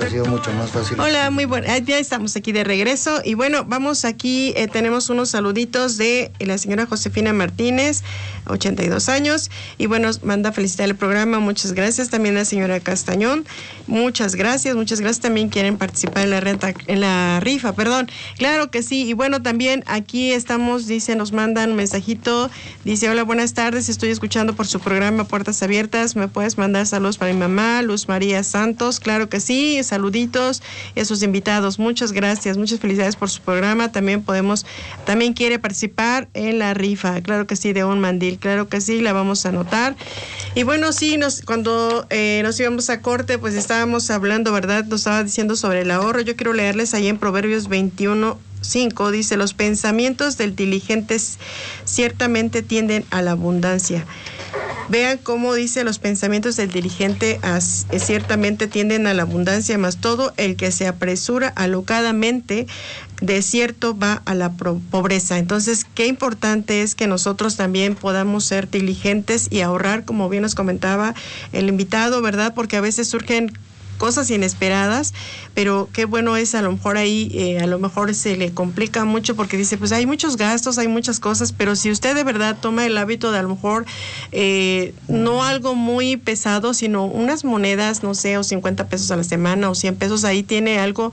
sido mucho más fácil. Hola, muy bueno. Ya estamos aquí de regreso. Y bueno, vamos aquí, tenemos unos saluditos de la señora Josefina Martínez, 82 años. Y bueno, manda felicitar el programa. Muchas gracias. También la señora Castañón. Muchas gracias. También quieren participar en la rifa, perdón. Claro que sí. Y bueno, también aquí estamos, dice, nos mandan un mensajito. Dice, hola, buenas tardes. Estoy escuchando por su programa Puertas Abiertas. ¿Me puedes mandar saludos para mi mamá, Luz María Santos? Claro que sí. Saluditos a sus invitados. Muchas gracias. Muchas felicidades por su programa. También quiere participar en la rifa. Claro que sí, de un mandil. Claro que sí, la vamos a anotar. Y bueno, sí, cuando nos íbamos a corte, pues estábamos hablando, ¿verdad? Nos estaba diciendo sobre el ahorro. Yo quiero leerles ahí en Proverbios 21:5, dice, los pensamientos del diligente ciertamente tienden a la abundancia. Vean cómo dice, los pensamientos del diligente ciertamente tienden a la abundancia, mas todo el que se apresura alocadamente, de cierto va a la pobreza. Entonces, qué importante es que nosotros también podamos ser diligentes y ahorrar, como bien nos comentaba el invitado, ¿verdad? Porque a veces surgen cosas inesperadas, pero qué bueno es, a lo mejor ahí, a lo mejor se le complica mucho porque dice, pues hay muchos gastos, hay muchas cosas, pero si usted de verdad toma el hábito de, a lo mejor, no algo muy pesado, sino unas monedas, no sé, o 50 pesos a la semana, o 100 pesos, ahí tiene algo,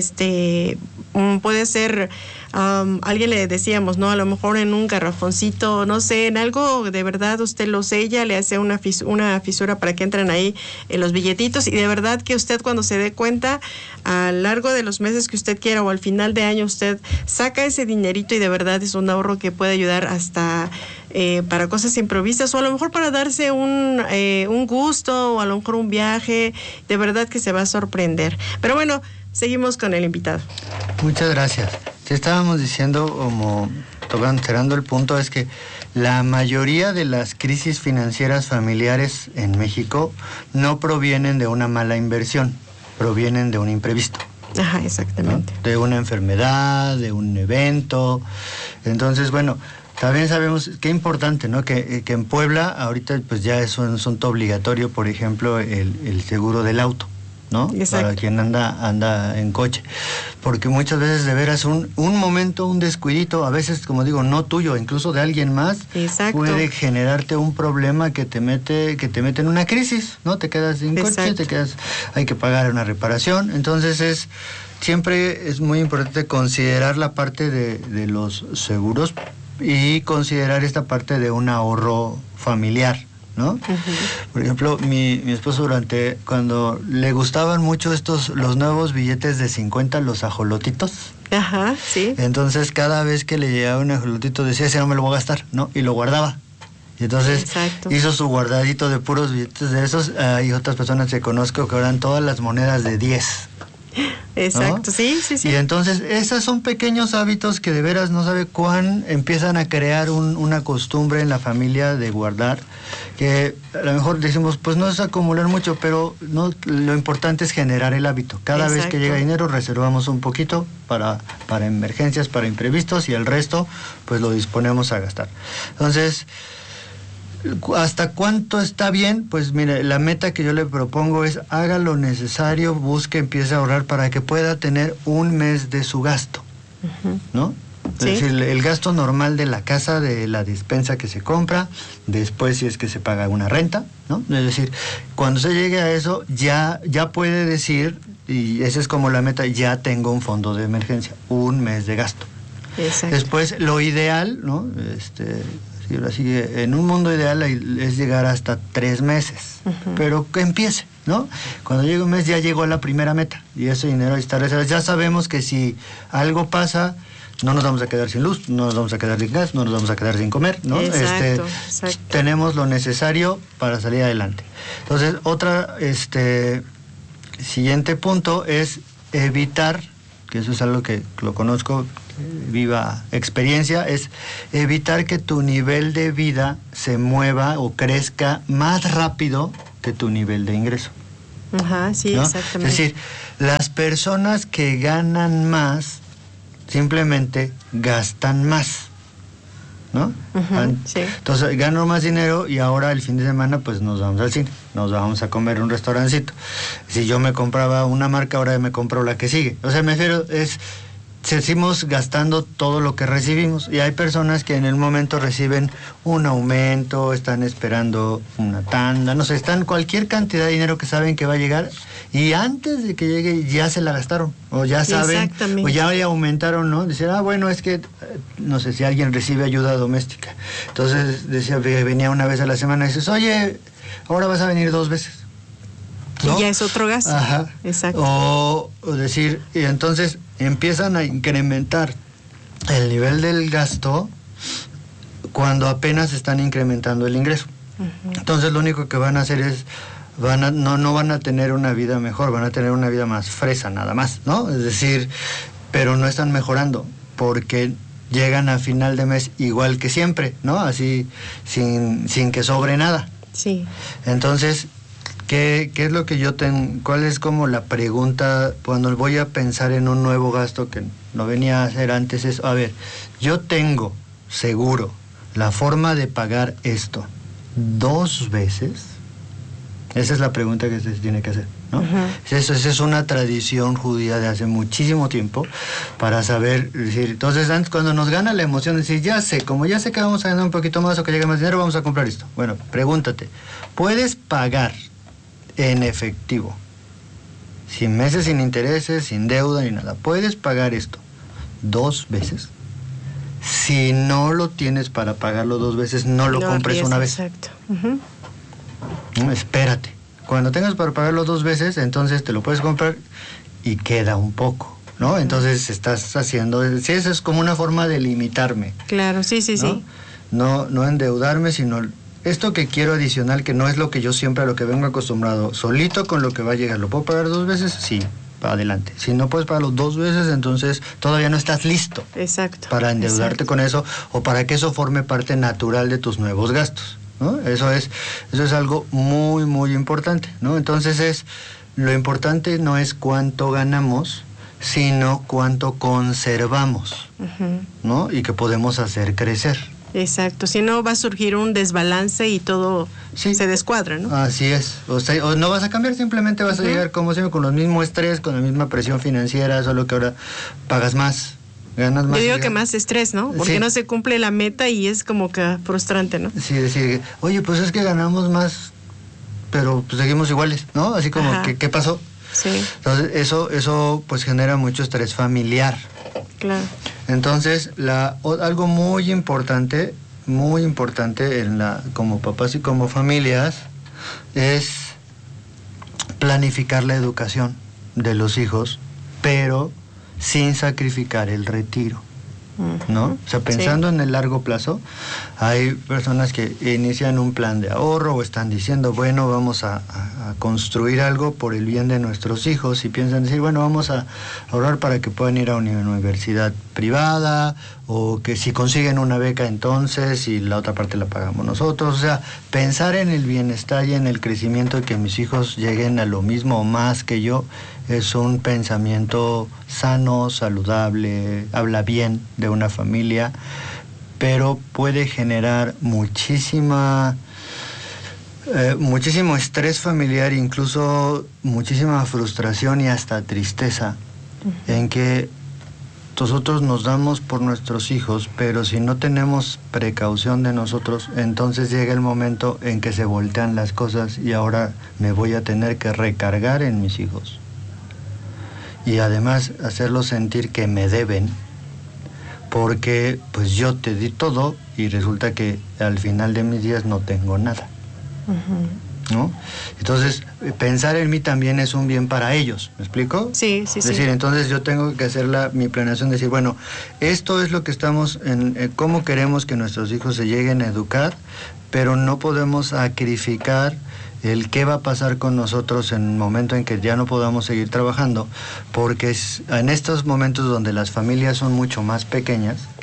puede ser, alguien le decíamos, ¿no? A lo mejor en un garrafoncito, no sé, en algo de verdad usted lo sella, le hace una fisura para que entren ahí los billetitos, y de verdad que usted, cuando se dé cuenta, a lo largo de los meses que usted quiera o al final de año, usted saca ese dinerito y de verdad es un ahorro que puede ayudar hasta para cosas improvisas, o a lo mejor para darse un gusto, o a lo mejor un viaje. De verdad que se va a sorprender. Pero bueno, seguimos con el invitado. Muchas gracias. Te estábamos diciendo, como cerrando el punto, es que la mayoría de las crisis financieras familiares en México no provienen de una mala inversión, provienen de un imprevisto. Ajá, exactamente. ¿No? De una enfermedad, de un evento. Entonces, bueno, también sabemos qué importante, ¿no? Que en Puebla ahorita pues ya es un asunto obligatorio, por ejemplo, el seguro del auto, ¿no? Exacto. Para quien anda en coche, porque muchas veces de veras un momento, un descuidito, a veces, como digo, no tuyo, incluso de alguien más, exacto, puede generarte un problema que te mete en una crisis, ¿no? Te quedas sin coche, hay que pagar una reparación. Entonces siempre es muy importante considerar la parte de los seguros y considerar esta parte de un ahorro familiar, ¿no? Uh-huh. Por ejemplo, mi esposo, cuando le gustaban mucho los nuevos billetes de 50, los ajolotitos. Ajá, sí. Entonces, cada vez que le llegaba un ajolotito, decía, ese no me lo voy a gastar, ¿no? Y lo guardaba. Y entonces hizo su guardadito de puros billetes de esos. Hay otras personas que conozco que eran todas las monedas de 10. Exacto, ¿no? Sí. Y entonces, esos son pequeños hábitos que de veras no sabe cuán empiezan a crear una costumbre en la familia de guardar, que a lo mejor decimos, pues no es acumular mucho, pero no, lo importante es generar el hábito. Cada vez que llega dinero, reservamos un poquito para emergencias, para imprevistos, y el resto, pues lo disponemos a gastar. Entonces, ¿hasta cuánto está bien? Pues mire, la meta que yo le propongo es haga lo necesario, empiece a ahorrar para que pueda tener un mes de su gasto, ¿no? ¿Sí? Es decir, el gasto normal de la casa, de la despensa que se compra, después si es que se paga una renta, ¿no? Es decir, cuando se llegue a eso, ya puede decir, y esa es como la meta, ya tengo un fondo de emergencia, un mes de gasto. Exacto. Después, lo ideal, ¿no? Así que en un mundo ideal es llegar hasta 3 meses, pero que empiece, ¿no? Cuando llegue un mes ya llegó a la primera meta, y ese dinero está reservado. Ya sabemos que si algo pasa, no nos vamos a quedar sin luz, no nos vamos a quedar sin gas, no nos vamos a quedar sin comer, ¿no? Exacto. Tenemos lo necesario para salir adelante. Entonces, siguiente punto es evitar, que eso es algo que lo conozco, viva experiencia, es evitar que tu nivel de vida se mueva o crezca más rápido que tu nivel de ingreso. Ajá, sí, ¿no? Exactamente. Es decir, las personas que ganan más simplemente gastan más, ¿no? Sí. Entonces gano más dinero y ahora el fin de semana pues nos vamos al cine, nos vamos a comer un restaurancito. Si yo me compraba una marca, ahora me compro la que sigue. O sea, me refiero, seguimos gastando todo lo que recibimos, y hay personas que en el momento reciben un aumento, están esperando una tanda, no sé, están cualquier cantidad de dinero que saben que va a llegar, y antes de que llegue ya se la gastaron, o ya saben, o ya aumentaron, ¿no? Dicen, bueno, es que, no sé si alguien recibe ayuda doméstica. Entonces, decía, venía una vez a la semana y dices, oye, ahora vas a venir 2 veces. ¿No? Y ya es otro gasto. Ajá. Exacto. O decir, y entonces empiezan a incrementar el nivel del gasto cuando apenas están incrementando el ingreso. Entonces lo único que van a hacer es, no van a tener una vida mejor, van a tener una vida más fresa nada más, ¿no? Es decir, pero no están mejorando porque llegan a final de mes igual que siempre, ¿no? Así, sin que sobre nada. Sí. Entonces, ¿qué es lo que yo tengo? ¿Cuál es como la pregunta cuando voy a pensar en un nuevo gasto que no venía a hacer antes? Es, a ver, yo tengo seguro la forma de pagar esto 2 veces. Esa es la pregunta que se tiene que hacer, ¿no? Esa es una tradición judía de hace muchísimo tiempo para saber, decir, entonces antes cuando nos gana la emoción de decir, como ya sé que vamos a ganar un poquito más o que llegue más dinero, vamos a comprar esto. Bueno, pregúntate, ¿puedes pagar en efectivo, sin meses, sin intereses, sin deuda ni nada? ¿Puedes pagar esto 2 veces? Si no lo tienes para pagarlo 2 veces, no lo compres una vez. Exacto. No, espérate. Cuando tengas para pagarlo 2 veces, entonces te lo puedes comprar y queda un poco, ¿no? Entonces estás haciendo, sí, eso es como una forma de limitarme. Claro, sí. No endeudarme, sino esto que quiero adicional, que no es lo que yo siempre, a lo que vengo acostumbrado, solito con lo que va a llegar. ¿Lo puedo pagar 2 veces? Sí, para adelante. Si no puedes pagarlo 2 veces, entonces todavía no estás listo. Exacto. Para endeudarte con eso, o para que eso forme parte natural de tus nuevos gastos, ¿no? Eso es algo muy, muy importante, ¿no? Entonces lo importante no es cuánto ganamos, sino cuánto conservamos, ¿no? Y que podemos hacer crecer. Exacto, si no va a surgir un desbalance y todo se descuadra, ¿no? Así es, o no vas a cambiar, simplemente vas a llegar como siempre con el mismo estrés, con la misma presión financiera, solo que ahora pagas más, ganas más. Yo digo que más estrés, ¿no? Porque no se cumple la meta y es como que frustrante, ¿no? Sí, decir, oye, pues es que ganamos más, pero pues seguimos iguales, ¿no? Así como, ¿qué pasó? Sí. Entonces, eso pues genera mucho estrés familiar. Claro. Entonces, algo muy importante como papás y como familias, es planificar la educación de los hijos, pero sin sacrificar el retiro, ¿no? O sea, pensando en el largo plazo, hay personas que inician un plan de ahorro o están diciendo, bueno, vamos a construir algo por el bien de nuestros hijos, y piensan decir, bueno, vamos a ahorrar para que puedan ir a una universidad privada, o que si consiguen una beca entonces y la otra parte la pagamos nosotros. O sea, pensar en el bienestar y en el crecimiento, de que mis hijos lleguen a lo mismo o más que yo, es un pensamiento sano, saludable, habla bien de una familia, pero puede generar muchísimo estrés familiar, incluso muchísima frustración y hasta tristeza, en que nosotros nos damos por nuestros hijos, pero si no tenemos precaución de nosotros, entonces llega el momento en que se voltean las cosas y ahora me voy a tener que recargar en mis hijos. Y además hacerlos sentir que me deben, porque pues yo te di todo y resulta que al final de mis días no tengo nada, ¿no? Entonces, pensar en mí también es un bien para ellos, ¿me explico? Sí. Es decir, entonces yo tengo que hacer mi planeación, decir, bueno, esto es lo que estamos cómo queremos que nuestros hijos se lleguen a educar, pero no podemos sacrificar el qué va a pasar con nosotros en el momento en que ya no podamos seguir trabajando, porque en estos momentos donde las familias son mucho más pequeñas,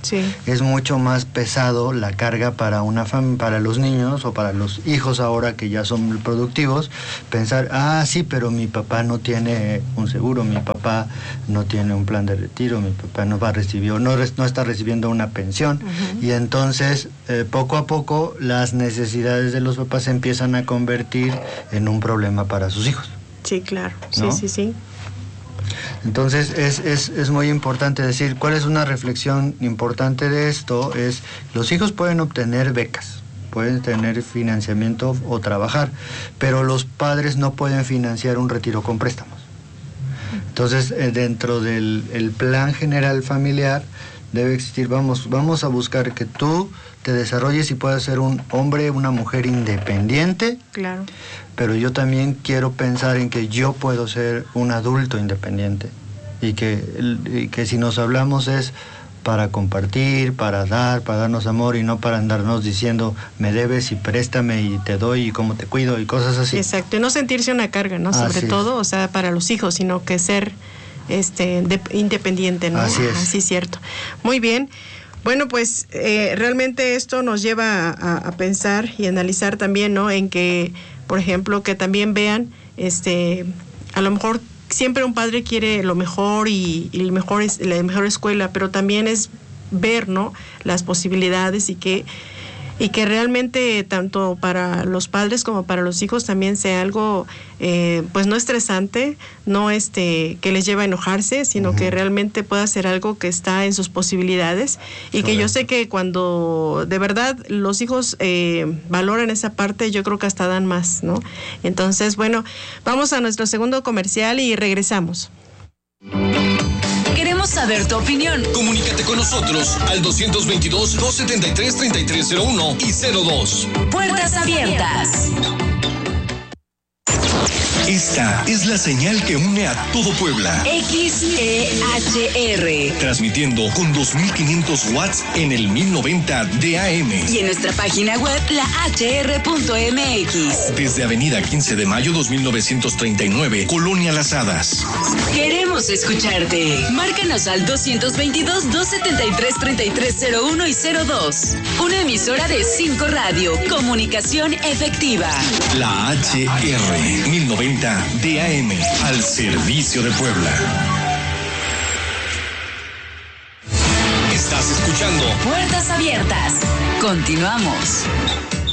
Sí. Es mucho más pesado la carga para para los niños o para los hijos ahora que ya son productivos, pensar, sí, pero mi papá no tiene un seguro, mi papá no tiene un plan de retiro, mi papá no está recibiendo una pensión. Y entonces poco a poco las necesidades de los papás se empiezan a convertir en un problema para sus hijos. Sí, claro, ¿no? Sí. Entonces es muy importante decir, ¿cuál es una reflexión importante de esto? Es, los hijos pueden obtener becas, pueden tener financiamiento o trabajar, pero los padres no pueden financiar un retiro con préstamos. Entonces, dentro del plan general familiar debe existir, vamos a buscar que tú te desarrolles y puedas ser un hombre, una mujer independiente. Claro. Pero yo también quiero pensar en que yo puedo ser un adulto independiente y que si nos hablamos es para compartir, para darnos amor y no para andarnos diciendo me debes y préstame y te doy y cómo te cuido y cosas así. Exacto, y no sentirse una carga, ¿no? Sobre todo, o sea, para los hijos, sino que ser independiente, ¿no? Así es. Así es cierto. Muy bien. Bueno, pues realmente esto nos lleva a pensar y analizar también, ¿no? En que, por ejemplo, que también vean, a lo mejor siempre un padre quiere lo mejor y la mejor escuela, pero también es ver, ¿no? Las posibilidades y que realmente tanto para los padres como para los hijos también sea algo pues no estresante, no que les lleva a enojarse, sino que realmente pueda ser algo que está en sus posibilidades y que yo sé que cuando de verdad los hijos valoran esa parte, yo creo que hasta dan más, ¿no? Entonces, bueno, vamos a nuestro segundo comercial y regresamos. Queremos saber tu opinión. Comunícate con nosotros al 222-273-3301 y 02. Puertas abiertas. Esta es la señal que une a todo Puebla. XEHR. Transmitiendo con 2500 watts en el 1090 de AM. Y en nuestra página web, lahr.mx. Desde Avenida 15 de Mayo 2939, Colonia Las Hadas. Queremos escucharte. Márcanos al 222-273-3301 y 02. Una emisora de 5 Radio. Comunicación efectiva. La HR 1090 DAM, al servicio de Puebla. Estás escuchando Puertas Abiertas. Continuamos.